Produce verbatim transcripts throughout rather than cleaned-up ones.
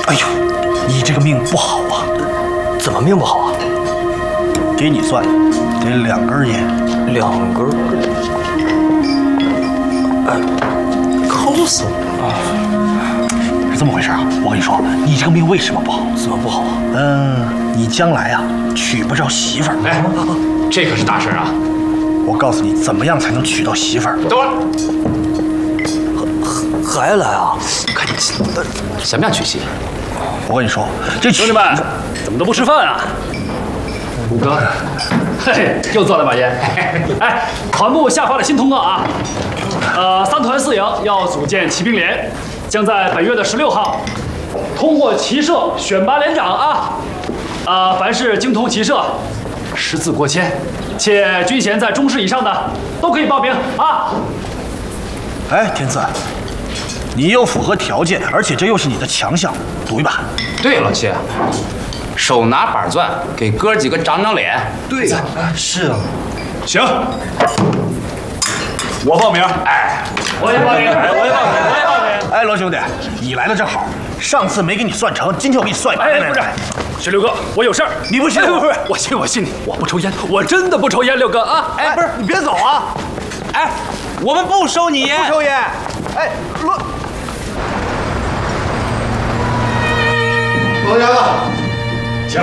哎呦，你这个命不好啊！ 怎么命不好啊？ 给你算，得两根烟。 两根？哎，抠死我啊！ 是这么回事啊！我跟你说，你这个命为什么不好？ 怎么不好啊？ 嗯，你将来啊娶不着媳妇儿。 哎，这可是大事啊！ 我告诉你，怎么样才能娶到媳妇儿？ 等会儿， 还来啊？ 赶紧的，什么样娶媳妇？ 我跟你说，这兄弟们怎么都不吃饭啊？ 五哥， 嘿，又做了把烟。哎，团部下发了新通告啊，呃，三团四营要组建骑兵连，将在本月的十六号通过骑射选拔连长啊。啊、呃，凡是精通骑射、识字过千，且军衔在中士以上的，都可以报名啊。 哎，天赐，你又符合条件，而且这又是你的强项，赌一把。 对，老七，手拿板钻，给哥几个长长脸。 对呀、啊，是啊。 行，我报名。哎，我也报名，我也报名，我也报名。 哎，罗兄弟，你来的正好，上次没给你算成，今天我给你算一把。 哎，不是，是六哥，我有事儿， 你不信？ 不是，不是，我信，我信你，我不抽烟，我真的不抽烟，六哥啊。 哎，不是，你别走啊！ 哎，我们不收你烟， 不抽烟。哎，罗。 罗家子，请。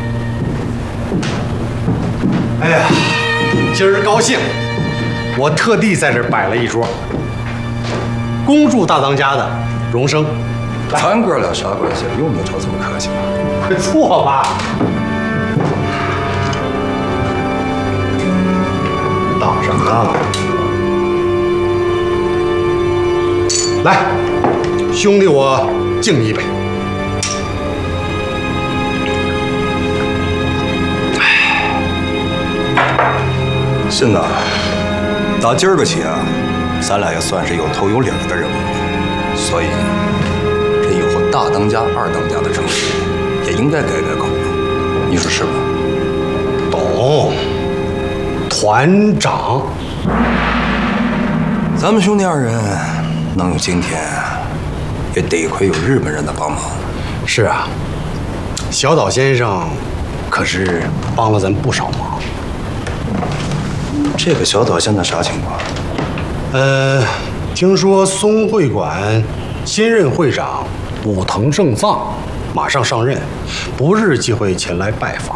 哎呀，今儿高兴，我特地在这儿摆了一桌，恭祝大当家的荣升。 咱哥俩啥关系？用得着这么客气吗？ 快坐吧。倒上啊！来，兄弟，我敬你一杯。 信呐，打今儿个起啊，咱俩也算是有头有脸的人物了，所以这以后大当家、二当家的称呼也应该改改口了，你说是吧？ 懂，团长。 咱们兄弟二人能有今天，也得亏有日本人的帮忙。 是啊，小岛先生可是帮了咱不少忙。 这个小岛现在啥情况？ 呃，听说松会馆新任会长武藤正藏马上上任，不日即会前来拜访。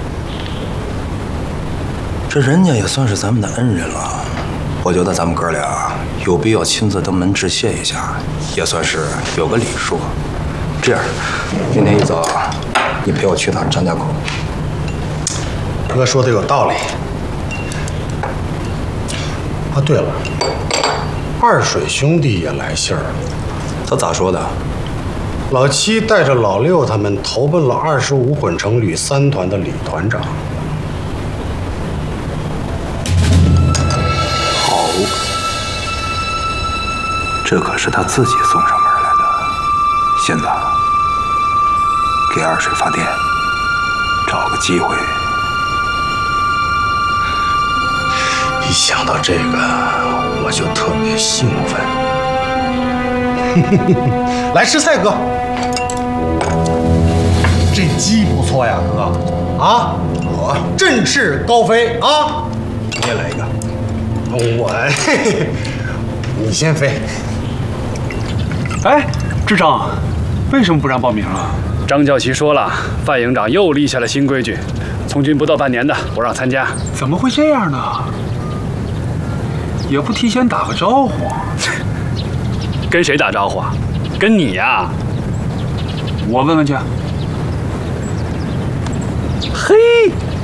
这人家也算是咱们的恩人了，我觉得咱们哥俩有必要亲自登门致谢一下，也算是有个礼数。这样，明天一早你陪我去趟张家口。 哥说的有道理。啊，对了，二水兄弟也来信儿了。 他咋说的？ 老七带着老六他们投奔了二十五混成旅三团的李团长。 好，这可是他自己送上门来的。现在给二水发电，找个机会。 一想到这个，我就特别兴奋。来吃菜，哥。这鸡不错呀，哥。啊，我振翅高飞啊！你也来一个。我，嘿嘿，你先飞。 哎，支长，为什么不让报名啊？张教旗说了，范营长又立下了新规矩，从军不到半年的不让参加。 怎么会这样呢？也不提前打个招呼。 跟谁打招呼啊？跟你呀、啊？ 我问问去。 嘿，